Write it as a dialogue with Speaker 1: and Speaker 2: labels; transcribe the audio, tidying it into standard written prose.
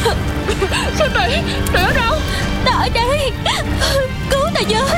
Speaker 1: Sao Tỷ ở đâu?
Speaker 2: Ta ở đây. Cứu ta với.